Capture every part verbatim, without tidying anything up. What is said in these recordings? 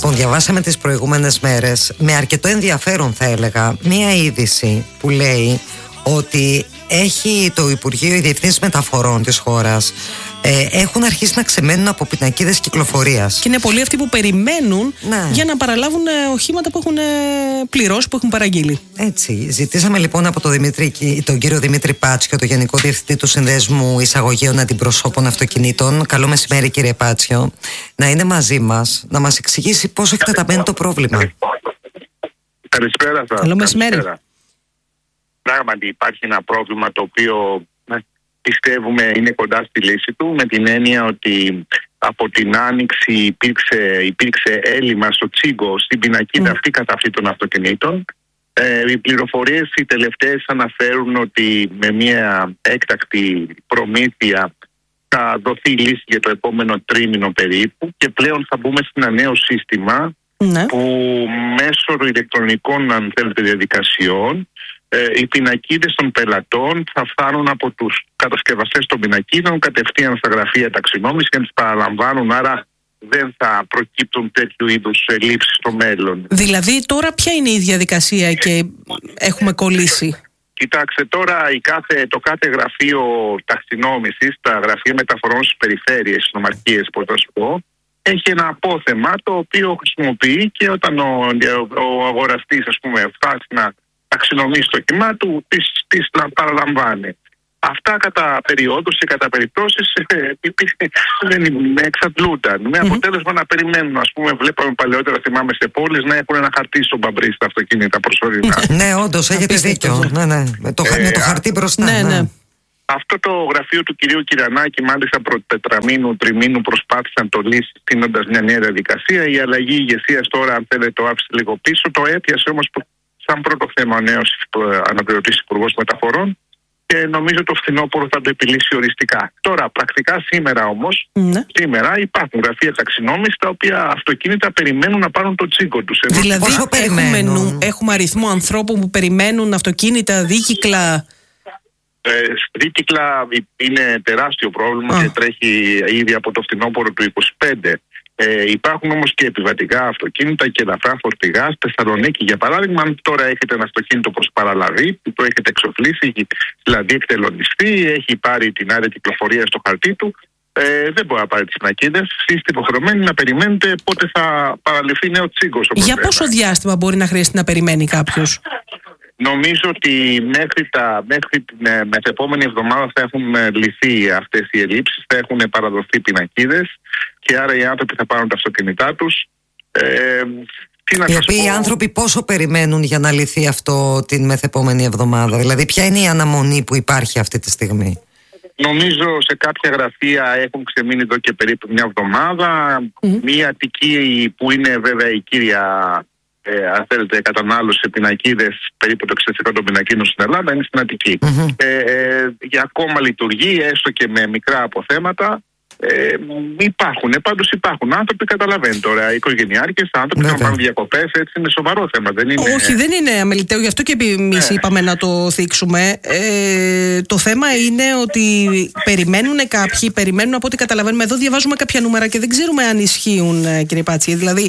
Λοιπόν, διαβάσαμε τις προηγούμενες μέρες με αρκετό ενδιαφέρον, θα έλεγα, μία είδηση που λέει ότι έχει το Υπουργείο, οι διευθύνσεις μεταφορών της χώρας ε, έχουν αρχίσει να ξεμένουν από πινακίδες κυκλοφορίας. Και είναι πολλοί αυτοί που περιμένουν ναι. για να παραλάβουν ε, οχήματα που έχουν ε, πληρώσει, που έχουν παραγγείλει. Έτσι. Ζητήσαμε λοιπόν από τον, Δημήτρη, τον κύριο Δημήτρη Πάτσιο, το Γενικό Διευθυντή του Συνδέσμου Εισαγωγείων Αντιπροσώπων Αυτοκινήτων. Καλό μεσημέρι, κύριε Πάτσιο, να είναι μαζί μας, να μας εξηγήσει πώς έχει καταμένει το πρόβλημα. Καλησπέρα σας. Καλό μεσημέρι. Πράγματι υπάρχει ένα πρόβλημα το οποίο ναι, πιστεύουμε είναι κοντά στη λύση του, με την έννοια ότι από την Άνοιξη υπήρξε, υπήρξε έλλειμμα στο τσίγκο, στην πινακίδα mm. αυτή κατά αυτή των αυτοκινήτων. Ε, οι πληροφορίες οι τελευταίες αναφέρουν ότι με μια έκτακτη προμήθεια θα δοθεί λύση για το επόμενο τρίμηνο περίπου και πλέον θα μπούμε σε ένα νέο σύστημα mm. που μέσω ηλεκτρονικών, αν θέλετε, διαδικασιών Ε, οι πινακίδες των πελατών θα φτάνουν από τους κατασκευαστές των πινακίδων κατευθείαν στα γραφεία ταξινόμησης και να τις παραλαμβάνουν, άρα δεν θα προκύπτουν τέτοιου είδους ελλείψεις στο μέλλον. Δηλαδή τώρα ποια είναι η διαδικασία και έχουμε κολλήσει? Κοιτάξτε, τώρα η κάθε, το κάθε γραφείο ταξινόμησης, τα γραφεία μεταφορών στις περιφέρειες, στις νομαρχίες, πώς θα σου πω, έχει ένα απόθεμα το οποίο χρησιμοποιεί και όταν ο, ο αγοραστής, ας πούμε, φτάσει να ταξινομήσει το όχημά του, τις, τις παραλαμβάνει. Αυτά κατά περιόδους και κατά περιπτώσεις ε, δεν εξαντλούνταν. Με αποτέλεσμα να περιμένουν. Ας πούμε, βλέπαμε παλαιότερα, θυμάμαι, σε πόλεις να έχουν ένα χαρτί στον μπαμπρί στα αυτοκίνητα προσωρινά. Ναι, όντως, έχετε δίκιο. Ναι, ναι. Με, το, ε, με το χαρτί μπροστά. Ναι, ναι. Αυτό το γραφείο του κυρίου Κυρανάκη, μάλιστα προ τετραμήνου, τριμήνου, προσπάθησαν να το λύσει στείνοντας μια νέα διαδικασία. Η αλλαγή ηγεσία τώρα, αν θέλετε, το άφησε λίγο πίσω. Το έπιασε όμως σαν πρώτο θέμα ο νέος αναπληρωτής υπουργός μεταφορών και νομίζω το φθινόπωρο θα το επιλύσει οριστικά. Τώρα, πρακτικά σήμερα όμως, ναι. σήμερα υπάρχουν γραφεία ταξινόμησης τα οποία αυτοκίνητα περιμένουν να πάρουν το τσίγκο τους. Δηλαδή, έχουμε, έχουμε αριθμό ανθρώπων που περιμένουν αυτοκίνητα, δίκυκλα. Ε, δίκυκλα είναι τεράστιο πρόβλημα Α. και τρέχει ήδη από το φθινόπωρο του είκοσι πέντε. Ε, υπάρχουν όμως και επιβατικά αυτοκίνητα και ελαφρά φορτηγά. Στη Θεσσαλονίκη, για παράδειγμα, αν τώρα έχετε ένα αυτοκίνητο προς παραλαβή, που το έχετε εξοφλήσει, δηλαδή εκτελονιστεί, έχει πάρει την άδεια κυκλοφορία στο χαρτί του, ε, δεν μπορεί να πάρει τις πινακίδες. Είστε υποχρεωμένοι να περιμένετε πότε θα παραλυφθεί νέο τσίγκος. Για πόσο διάστημα μπορεί να χρειαστεί να περιμένει κάποιος? Νομίζω ότι μέχρι, τα, μέχρι την μεθεπόμενη εβδομάδα θα έχουν λυθεί αυτές οι ελλείψεις, θα έχουν παραδοθεί πινακίδες και άρα οι άνθρωποι θα πάρουν τα αυτοκίνητά τους. Ε, τι να οι οποίοι οι άνθρωποι πόσο περιμένουν για να λυθεί αυτό την μεθεπόμενη εβδομάδα? Δηλαδή ποια είναι η αναμονή που υπάρχει αυτή τη στιγμή? Νομίζω σε κάποια γραφεία έχουν ξεμείνει εδώ και περίπου μια εβδομάδα. Mm. Μια Αττική που είναι βέβαια η κύρια, Ε, αν θέλετε, κατανάλωση σε πινακίδες, περίπου το εξήντα τοις εκατό των πινακίδων στην Ελλάδα είναι στην Αττική. Mm-hmm. Ε, ε, για ακόμα λειτουργεί, έστω και με μικρά αποθέματα. Ε, υπάρχουν, πάντως υπάρχουν άνθρωποι, καταλαβαίνουν τώρα, οικογενειάρχες, άνθρωποι που πάνε διακοπές, έτσι είναι σοβαρό θέμα. Δεν είναι... Όχι, δεν είναι αμεληταίο, γι' αυτό και εμείς ε. είπαμε να το θίξουμε. Ε, το θέμα είναι ότι περιμένουν κάποιοι, περιμένουν από ό,τι καταλαβαίνουμε. Εδώ διαβάζουμε κάποια νούμερα και δεν ξέρουμε αν ισχύουν, κύριε Πάτσι. Δηλαδή,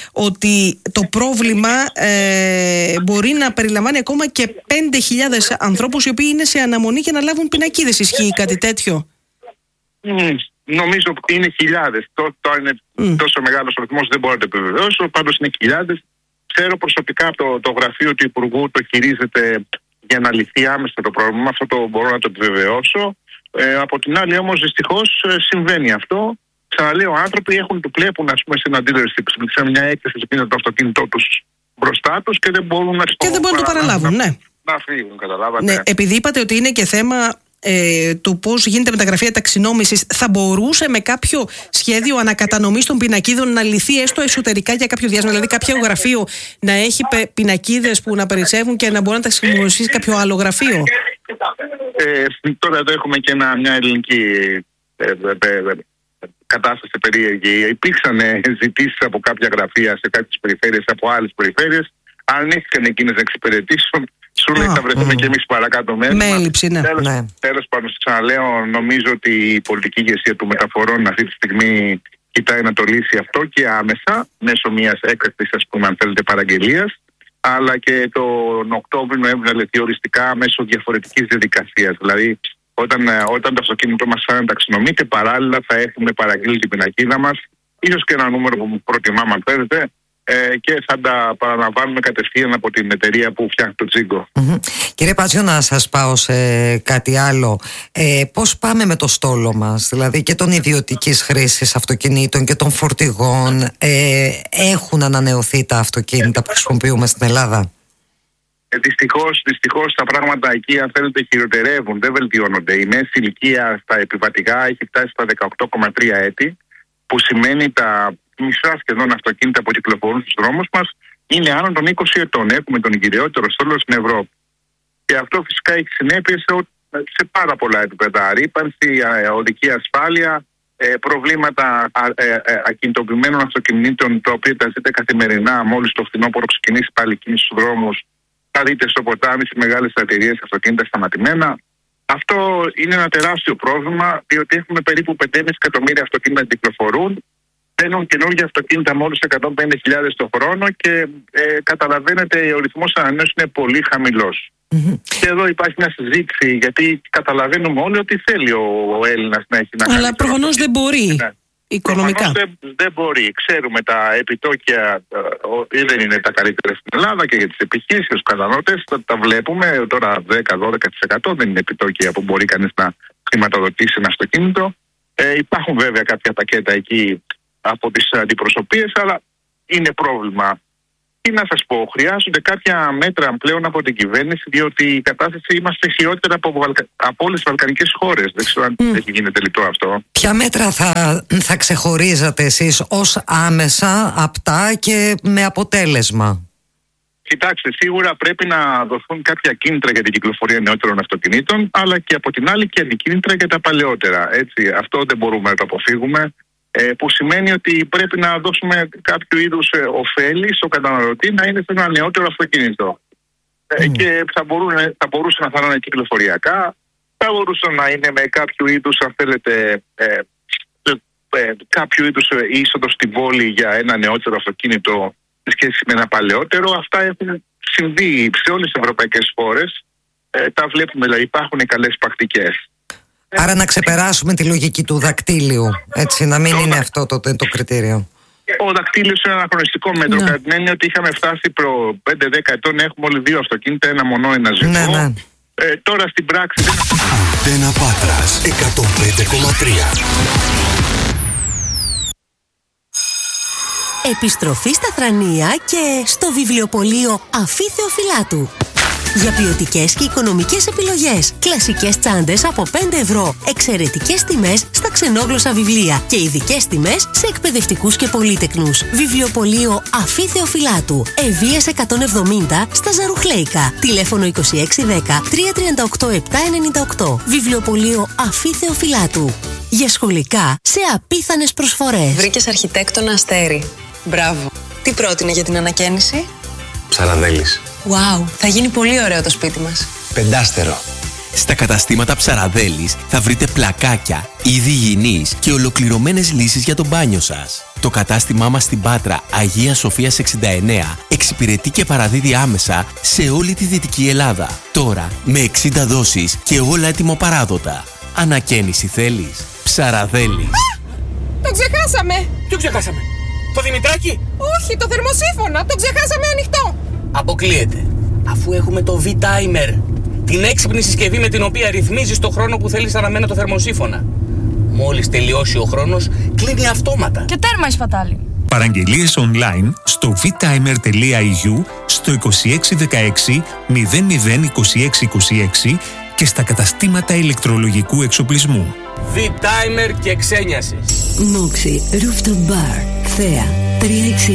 ότι το πρόβλημα ε, μπορεί να περιλαμβάνει ακόμα και πέντε χιλιάδες ανθρώπους οι οποίοι είναι σε αναμονή για να λάβουν πινακίδες. Ισχύει κάτι τέτοιο? Mm. Νομίζω ότι είναι χιλιάδες. Το, το είναι mm. τόσο μεγάλος αριθμός, δεν μπορώ να το επιβεβαιώσω. Πάντως είναι χιλιάδες. Ξέρω προσωπικά το, το γραφείο του Υπουργού το χειρίζεται για να λυθεί άμεσα το πρόβλημα. Αυτό το μπορώ να το επιβεβαιώσω. Ε, από την άλλη, όμως, δυστυχώς συμβαίνει αυτό. Ξαναλέω, άνθρωποι έχουν, του βλέπουν, ας πούμε, σε ένα αντίδραση, σε μια έκθεση που είναι το αυτοκίνητό τους μπροστά τους και δεν μπορούν να και δεν μπορούν να το παραλάβουν, να, ναι. Να φύγουν, καταλάβατε. Ναι, επειδή είπατε ότι είναι και θέμα Ε, το πώς γίνεται με τα γραφεία ταξινόμησης, θα μπορούσε με κάποιο σχέδιο ανακατανομής των πινακίδων να λυθεί έστω εσωτερικά για κάποιο διάστημα? Δηλαδή, κάποιο γραφείο να έχει πινακίδες που να περισσεύουν και να μπορεί να τα χρησιμοποιήσει κάποιο άλλο γραφείο? Ε, τώρα εδώ έχουμε και ένα, μια ελληνική ε, ε, ε, κατάσταση περίεργη. Υπήρξαν ε, ζητήσεις από κάποια γραφεία σε κάποιες περιφέρειες, από άλλες περιφέρειες. Αρνήθηκαν εκείνες να εξυπηρετήσουν. Σου λέει, θα βρεθούμε mm. και εμείς παρακάτω μέσα. Με έλλειψη, ναι. Τέλος, ναι. τέλος πάντων, ξαναλέω, νομίζω ότι η πολιτική ηγεσία του μεταφορών αυτή τη στιγμή κοιτάει να το λύσει αυτό και άμεσα, μέσω μιας έκτακτης, ας πούμε, αν θέλετε, παραγγελίας, αλλά και τον Οκτώβριο-Νοέμβριο δηλαδή οριστικά μέσω διαφορετικής διαδικασίας. Δηλαδή, όταν, όταν το αυτοκίνητο μας θα ταξινομείται, παράλληλα θα έχουμε παραγγείλει την πινακίδα μας, ίσως και ένα νούμερο που προτιμάμε, αν θέλετε, ε, και θα τα παραλαμβάνουμε κατευθείαν από την εταιρεία που φτιάχνει το τζίγκο. Mm-hmm. Κύριε Πάτσιο, να σας πάω σε κάτι άλλο. Ε, πώς πάμε με το στόλο μας, δηλαδή και των ιδιωτικής χρήσης αυτοκινήτων και των φορτηγών? Ε, έχουν ανανεωθεί τα αυτοκίνητα που χρησιμοποιούμε στην Ελλάδα? Ε, δυστυχώς, δυστυχώς τα πράγματα εκεί, αν θέλετε, χειροτερεύουν, δεν βελτιώνονται. Η μέση ηλικία στα επιβατικά έχει φτάσει στα δεκαοκτώ κόμμα τρία έτη, που σημαίνει τα μισά σχεδόν αυτοκίνητα που κυκλοφορούν στους δρόμους μας είναι άνω των είκοσι ετών. Έχουμε τον κυριότερο στόλο στην Ευρώπη. Και αυτό φυσικά έχει συνέπειες σε, σε πάρα πολλά επίπεδα. Ρύπανση, οδική ασφάλεια, προβλήματα ακινητοποιημένων αυτοκινήτων, τα οποία τα ζείτε καθημερινά. Μόλις το φθινόπωρο ξεκινήσει πάλι η κίνηση στους δρόμους, θα δείτε στο ποτάμι στις μεγάλες εταιρείες αυτοκίνητα σταματημένα. Αυτό είναι ένα τεράστιο πρόβλημα, διότι έχουμε περίπου πέντε κόμμα πέντε εκατομμύρια αυτοκίνητα που κυκλοφορούν. Μπαίνουν καινούργια αυτοκίνητα μόλις εκατόν πενήντα χιλιάδες το χρόνο και ε, καταλαβαίνετε, ο ρυθμός ανανέωσης είναι πολύ χαμηλός. Mm-hmm. Και εδώ υπάρχει μια συζήτηση, γιατί καταλαβαίνουμε όλοι ότι θέλει ο, ο Έλληνας να έχει ένα. Αλλά προφανώς δεν μπορεί. Ναι. Οικονομικά. Δεν, δεν μπορεί. Ξέρουμε τα επιτόκια ε, δεν είναι τα καλύτερα στην Ελλάδα και για τις επιχείρησεις, τους καταναλωτές τα, τα βλέπουμε τώρα δέκα με δώδεκα τοις εκατό δεν είναι επιτόκια που μπορεί κανείς να χρηματοδοτήσει ένα αυτοκίνητο. Ε, υπάρχουν βέβαια κάποια πακέτα εκεί από τις αντιπροσωπείες, αλλά είναι πρόβλημα. Τι να σας πω, χρειάζονται κάποια μέτρα πλέον από την κυβέρνηση, διότι η κατάσταση είμαστε χειρότερα από, βαλκα... από όλες τις βαλκανικές χώρες. Δεν ξέρω αν mm. έχει γίνει τελικό αυτό. Ποια μέτρα θα, θα ξεχωρίζατε εσείς ως άμεσα, απτά και με αποτέλεσμα? Κοιτάξτε, σίγουρα πρέπει να δοθούν κάποια κίνητρα για την κυκλοφορία νεότερων αυτοκινήτων, αλλά και από την άλλη και αντικίνητρα για τα παλαιότερα. Έτσι, αυτό δεν μπορούμε να το αποφύγουμε. Που σημαίνει ότι πρέπει να δώσουμε κάποιο είδους ωφέλη στο καταναλωτή να είναι σε ένα νεότερο αυτοκίνητο. Mm. Και θα, μπορούν, θα μπορούσαν να είναι κυκλοφοριακά, θα μπορούσαν να είναι με κάποιο είδους, αν θέλετε, ε, ε, κάποιο είδους είσοδο στην πόλη για ένα νεότερο αυτοκίνητο σε σχέση με ένα παλαιότερο. Αυτά έχουν συμβεί σε όλες τις ευρωπαϊκές χώρες. Ε, τα βλέπουμε, δηλαδή υπάρχουν καλές πρακτικές. Άρα να ξεπεράσουμε τη λογική του δακτύλιου, έτσι, να μην το είναι δα... αυτό το, το κριτήριο. Ο δακτύλιος είναι ένα αναχρονιστικό μέτρο, κατά την έννοια ότι είχαμε φτάσει προ πέντε με δέκα ετών, έχουμε όλοι δύο αυτοκίνητα, ένα μονό, ένα ζυγό. Ναι, ναι. Ε, τώρα στην πράξη... Αντένα Πάτρας εκατόν πέντε κόμμα τρία. Επιστροφή στα Θρανία και στο βιβλιοπωλείο Αφή Θεοφυλάτου. Για ποιοτικές και οικονομικές επιλογές. Κλασικές τσάντες από πέντε ευρώ. Εξαιρετικές τιμές στα ξενόγλωσσα βιβλία. Και ειδικές τιμές σε εκπαιδευτικούς και πολύτεκνους. Βιβλιοπωλείο Αφή Θεοφυλάτου. Ευβοίας εκατόν εβδομήντα στα Ζαρουχλέικα. Τηλέφωνο είκοσι έξι δέκα τριακόσια τριάντα οκτώ επτακόσια ενενήντα οκτώ. Βιβλιοπωλείο Αφή Θεοφυλάτου. Για σχολικά σε απίθανες προσφορές. Βρήκες αρχιτέκτονα Αστέρι. Μπράβο. Τι πρότεινε για την ανακαίνιση? Ψαραδέλης. Wow, θα γίνει πολύ ωραίο το σπίτι μας. Πεντάστερο. Στα καταστήματα Ψαραδέλης θα βρείτε πλακάκια, είδη υγιεινής και ολοκληρωμένες λύσεις για το μπάνιο σας. Το κατάστημά μας στην Πάτρα Αγία Σοφίας εξήντα εννέα εξυπηρετεί και παραδίδει άμεσα σε όλη τη Δυτική Ελλάδα. Τώρα με εξήντα δόσεις και όλα έτοιμο-παράδοτα. Ανακαίνιση θέλεις? Ψαραδέλης. Το ξεχάσαμε! Ποιο ξεχάσαμε? Το Δημητράκι? Όχι, το θερμοσύφωνα. Το ξεχάσαμε ανοιχτό. Αποκλείεται. Αφού έχουμε το V-Timer, την έξυπνη συσκευή με την οποία ρυθμίζεις το χρόνο που θέλεις αναμένα το θερμοσύφωνα. Μόλις τελειώσει ο χρόνος, κλείνει αυτόματα. Και τέρμα η σπατάλη. Παραγγελίες online στο vtimer τελεία e u, στο είκοσι έξι δεκαέξι μηδέν μηδέν είκοσι έξι είκοσι έξι και στα καταστήματα ηλεκτρολογικού εξοπλισμού. V-Timer και ξένιασες. Moxie Rooftop Bar, Θέα, τριακόσια εξήντα.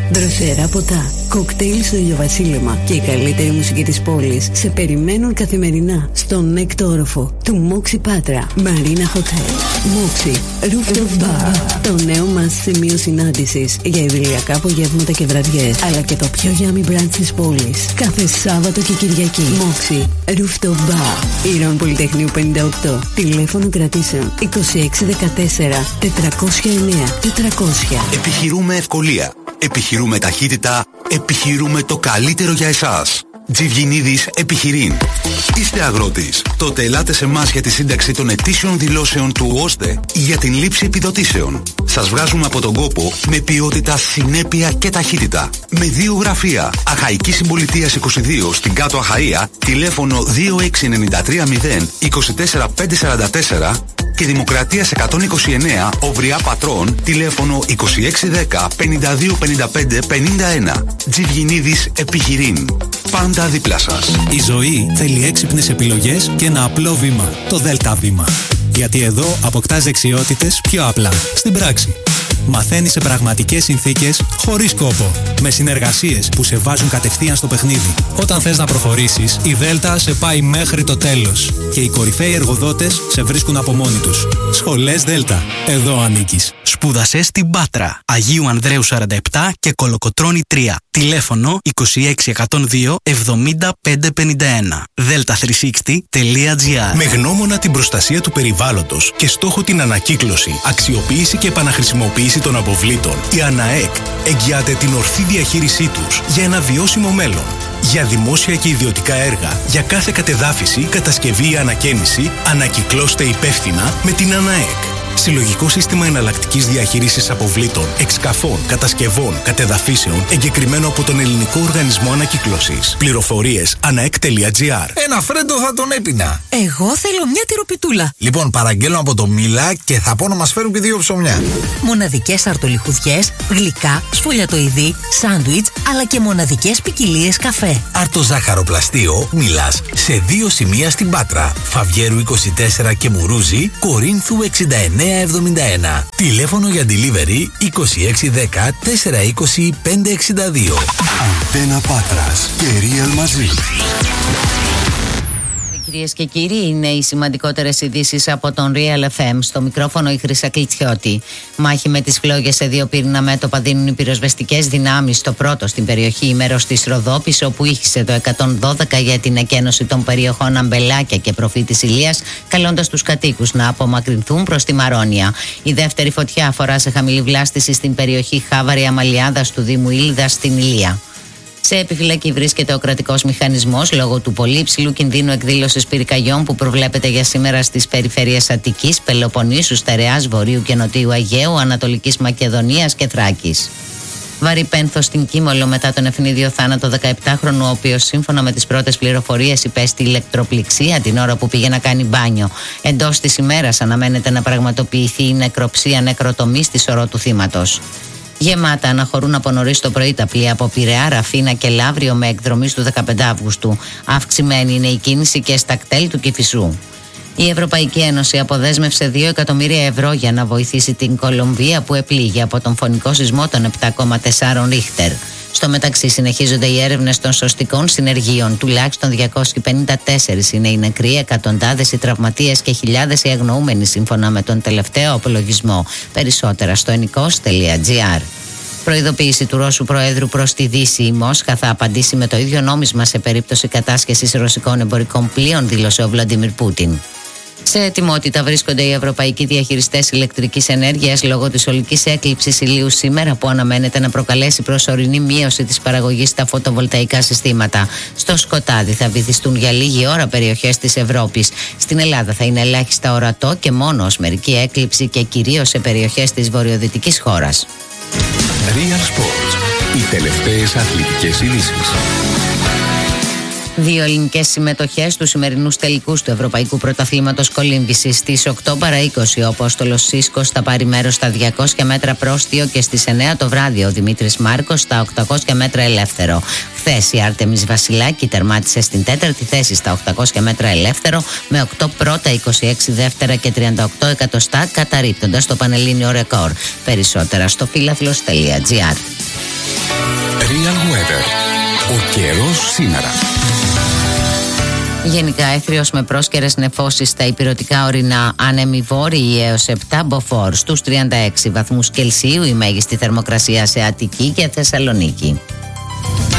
Δροσερά ποτά, κοκτέιλ στο ηλιοβασίλεμα και η καλύτερη μουσική της πόλης σε περιμένουν καθημερινά στον έκτο όροφο του Moxy Patra Marina Hotel. Moxy Rooftop Bar, το νέο μας σημείο συνάντησης για ιδηλιακά απογεύματα και βραδιές, αλλά και το πιο yummy brunch της πόλης κάθε Σάββατο και Κυριακή. Moxy Rooftop Bar, Ήρων Πολυτεχνείου πενήντα οκτώ. Τηλέφωνο κρατήσεων είκοσι έξι δεκατέσσερα τετρακόσια εννέα τετρακόσια. Επιχειρούμε ευκολία. Επιχειρούμε ταχύτητα. Επιχειρούμε το καλύτερο για εσάς. Τζιβγινίδης Επιχειρήν. Είστε αγρότης? Τότε ελάτε σε εμάς για τη σύνταξη των ετήσιων δηλώσεων του ΟΣΔΕ ή για την λήψη επιδοτήσεων. Σας βγάζουμε από τον κόπο με ποιότητα, συνέπεια και ταχύτητα. Με δύο γραφεία. Αχαϊκή Συμπολιτείας είκοσι δύο στην Κάτω Αχαΐα, τηλέφωνο δύο έξι εννιά τρία μηδέν είκοσι τέσσερα πεντακόσια σαράντα τέσσερα και Δημοκρατίας εκατόν είκοσι εννέα Ουριά Πατρών, τηλέφωνο είκοσι έξι δέκα πενήντα δύο πενήντα πέντε πενήντα ένα. Τζιβγινίδης Επιχειρήν. Πάντα δίπλα σας. Η ζωή θέλει έξυπνες επιλογές και ένα απλό βήμα. Το Δέλτα Βήμα. Γιατί εδώ αποκτάς δεξιότητες πιο απλά, στην πράξη. Μαθαίνεις σε πραγματικές συνθήκες, χωρίς κόπο. Με συνεργασίες που σε βάζουν κατευθείαν στο παιχνίδι. Όταν θες να προχωρήσεις, η Δέλτα σε πάει μέχρι το τέλος. Και οι κορυφαίοι εργοδότες σε βρίσκουν από μόνοι τους. Σχολές Δέλτα. Εδώ ανήκεις. Σπούδασε στην Πάτρα. Αγίου Ανδρέου σαράντα επτά και Κολοκοτρώνη τρία. Τηλέφωνο είκοσι έξι εκατόν δύο εβδομήντα πέντε πενήντα ένα. δέλτα τριακόσια εξήντα τελεία τζι άρ. Με γνώμονα την προστασία του περιβάλλοντος και στόχο την ανακύκλωση, αξιοποίηση και επαναχρησιμοποίηση των αποβλήτων, η ΑΝΑΕΚ εγγυάται την ορθή διαχείρισή τους για ένα βιώσιμο μέλλον. Για δημόσια και ιδιωτικά έργα, για κάθε κατεδάφιση, κατασκευή ή ανακαίνιση, ανακυκλώστε υπεύθυνα με την ΑΝΑΕΚ. Συλλογικό σύστημα εναλλακτικής διαχείρισης αποβλήτων, εξκαφών, κατασκευών, κατεδαφίσεων, εγκεκριμένο από τον Ελληνικό Οργανισμό Ανακύκλωσης. Πληροφορίες αναεκ τελεία τζι άρ. Ένα φρέντο θα τον έπινα. Εγώ θέλω μια τυροπιτούλα. Λοιπόν, παραγγέλνω από το Μίλα και θα πω να μας φέρουν και δύο ψωμιά. Μοναδικές αρτολιχουδιές, γλυκά, σφολιατοειδή, σάντουιτς, αλλά και μοναδικές ποικιλίες καφέ. Αρτοζάχαροπλαστείο Μίλας σε δύο σημεία στην Πάτρα. Φαβιέρου είκοσι τέσσερα και Μουρούζη, Κορίνθου εξήντα εννέα εβδομήντα ένα. Τηλέφωνο για delivery είκοσι έξι δέκα τετρακόσια είκοσι πεντακόσια εξήντα δύο. Αντένα Πάτρας και Real μαζί. Κυρίες και κύριοι, είναι οι σημαντικότερες ειδήσεις από τον Real εφ εμ. Στο μικρόφωνο η Χρύσα Κλιτσιώτη. Μάχη με τις φλόγες σε δύο πύρινα μέτωπα δίνουν οι πυροσβεστικές δυνάμεις. Το πρώτο στην περιοχή ημέρος της Ροδόπης, όπου ήχησε το εκατόν δώδεκα για την εκένωση των περιοχών Αμπελάκια και Προφήτης Ηλίας, καλώντας τους κατοίκους να απομακρυνθούν προς τη Μαρόνια. Η δεύτερη φωτιά αφορά σε χαμηλή βλάστηση στην περιοχή Χάβαρη Αμαλιάδας του Δήμου Ήλδας στην Ηλία. Σε επιφυλακή βρίσκεται ο κρατικός μηχανισμός λόγω του πολύ υψηλού κινδύνου εκδήλωσης πυρκαγιών που προβλέπεται για σήμερα στις περιφέρειες Αττικής, Πελοποννήσου, Στερεάς, Βορείου και Νοτίου Αιγαίου, Ανατολικής Μακεδονίας και Θράκης. Βαρύ πένθος στην Κίμολο μετά τον ευνίδιο θάνατο δεκαεπτάχρονου, ο οποίος σύμφωνα με τις πρώτες πληροφορίες υπέστη ηλεκτροπληξία την ώρα που πήγε να κάνει μπάνιο. Εντός της ημέρας αναμένεται να πραγματοποιηθεί η νεκροψία νεκροτομή στη σωρό του θύματος. Γεμάτα αναχωρούν από νωρίς το πρωί τα πλοία από Πειραιά, Ραφίνα και Λαύριο με εκδρομή του δεκαπέντε Αυγούστου. Αυξημένη είναι η κίνηση και στα κτέλ του Κηφισού. Η Ευρωπαϊκή Ένωση αποδέσμευσε δύο εκατομμύρια ευρώ για να βοηθήσει την Κολομβία που επλήγει από τον φωνικό σεισμό των επτά κόμμα τέσσερα Ρίχτερ. Στο μεταξύ συνεχίζονται οι έρευνες των σωστικών συνεργείων. Τουλάχιστον διακόσιοι πενήντα τέσσερις είναι οι νεκροί, εκατοντάδες οι τραυματίες και χιλιάδες οι αγνοούμενοι σύμφωνα με τον τελευταίο απολογισμό. Περισσότερα στο ενικός τελεία τζι άρ. Προειδοποίηση του Ρώσου Προέδρου προς τη Δύση. Η Μόσχα θα απαντήσει με το ίδιο νόμισμα σε περίπτωση κατάσχεσης ρωσικών εμπορικών πλοίων, δήλωσε ο Βλαντιμίρ Πούτιν. Σε ετοιμότητα βρίσκονται οι ευρωπαϊκοί διαχειριστές ηλεκτρικής ενέργειας λόγω της ολικής έκλειψης ηλίου σήμερα, που αναμένεται να προκαλέσει προσωρινή μείωση της παραγωγής στα φωτοβολταϊκά συστήματα. Στο σκοτάδι θα βυθιστούν για λίγη ώρα περιοχές της Ευρώπης. Στην Ελλάδα θα είναι ελάχιστα ορατό και μόνο ως μερική έκλειψη και κυρίως σε περιοχές της βορειοδυτικής χώρας. Real Sports. Οι τελευταίες αθλητικές ειδήσεις. Δύο ελληνικές συμμετοχές στους σημερινούς τελικούς του Ευρωπαϊκού Πρωταθλήματος Κολύμβησης. Στις οκτώ παρά είκοσι ο Απόστολος Σίσκος θα πάρει μέρος στα διακόσια μέτρα πρόστιο και στις εννιά το βράδυ ο Δημήτρης Μάρκος στα οκτακόσια μέτρα ελεύθερο. Χθες η Άρτεμις Βασιλάκη τερμάτισε στην τέταρτη θέση στα οκτακόσια μέτρα ελεύθερο με οκτώ πρώτα, είκοσι έξι δεύτερα και τριάντα οκτώ εκατοστά, καταρρίπτοντας το πανελλήνιο ρεκόρ. Περισσότερα στο φίλαθλος τελεία τζι άρ. Real Weather. Ο καιρός σήμερα. Γενικά έθριος με πρόσκαιρες νεφώσεις στα ηπειρωτικά ορεινά, άνεμοι βόρειοι έως επτά μποφόρ, στους τριάντα έξι βαθμούς Κελσίου η μέγιστη θερμοκρασία σε Αττική και Θεσσαλονίκη.